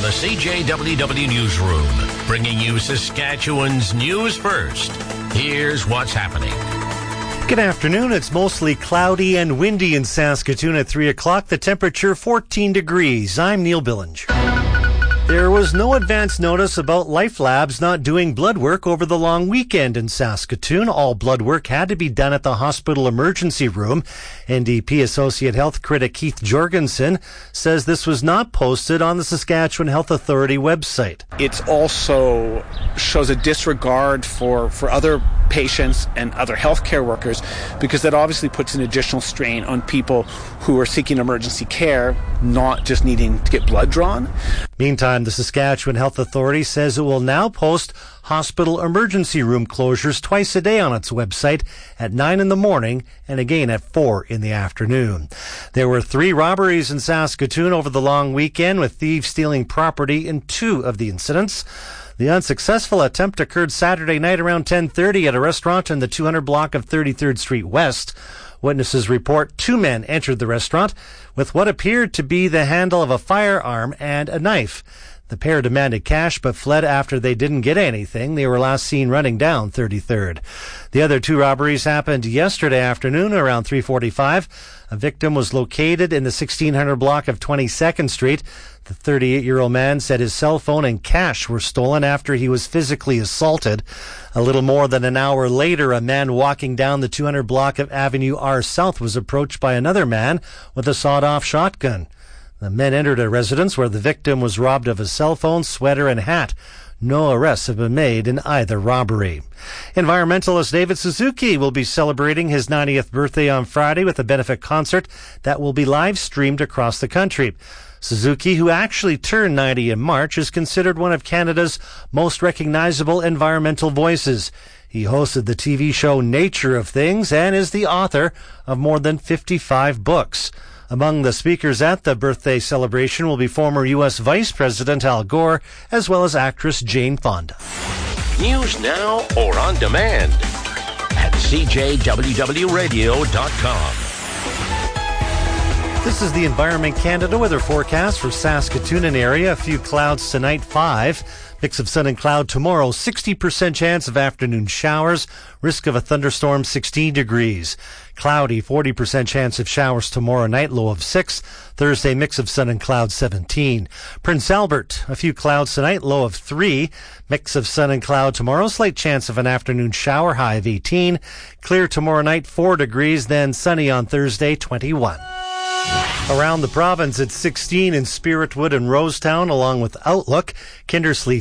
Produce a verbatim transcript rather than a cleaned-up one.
the C J W W Newsroom, bringing you Saskatchewan's news first. Here's what's happening. Good afternoon. It's mostly cloudy and windy in Saskatoon at three o'clock. The temperature fourteen degrees. I'm Neil Billinger. There was no advance notice about Life Labs not doing blood work over the long weekend in Saskatoon. All blood work had to be done at the hospital emergency room. N D P Associate Health critic Keith Jorgensen says this was not posted on the Saskatchewan Health Authority website. It also shows a disregard for, for other patients and other healthcare workers, because that obviously puts an additional strain on people who are seeking emergency care, not just needing to get blood drawn. Meantime, the Saskatchewan Health Authority says it will now post hospital emergency room closures twice a day on its website at nine in the morning and again at four in the afternoon. There were three robberies in Saskatoon over the long weekend, with thieves stealing property in two of the incidents. The unsuccessful attempt occurred Saturday night around ten thirty at a restaurant in the two hundred block of thirty-third Street West. Witnesses report two men entered the restaurant with what appeared to be the handle of a firearm and a knife. The pair demanded cash but fled after they didn't get anything. They were last seen running down thirty-third. The other two robberies happened yesterday afternoon around three forty-five. A victim was located in the sixteen hundred block of twenty-second Street. The thirty-eight-year-old man said his cell phone and cash were stolen after he was physically assaulted. A little more than an hour later, a man walking down the two hundred block of Avenue R South was approached by another man with a sawed-off shotgun. The men entered a residence where the victim was robbed of a cell phone, sweater, and hat. No arrests have been made in either robbery. Environmentalist David Suzuki will be celebrating his ninetieth birthday on Friday with a benefit concert that will be live-streamed across the country. Suzuki, who actually turned ninety in March, is considered one of Canada's most recognizable environmental voices. He hosted the T V show Nature of Things and is the author of more than fifty-five books. Among the speakers at the birthday celebration will be former U S Vice President Al Gore, as well as actress Jane Fonda. News now or on demand at C J W W radio dot com. This is the Environment Canada weather forecast for Saskatoon and area. A few clouds tonight, five. Mix of sun and cloud tomorrow, sixty percent chance of afternoon showers. Risk of a thunderstorm, sixteen degrees. Cloudy, forty percent chance of showers tomorrow night, low of six. Thursday, mix of sun and cloud, seventeen. Prince Albert, a few clouds tonight, low of three. Mix of sun and cloud tomorrow, slight chance of an afternoon shower, high of eighteen. Clear tomorrow night, four degrees, then sunny on Thursday, twenty-one. Around the province, it's sixteen in Spiritwood and Rosetown, along with Outlook. Kindersley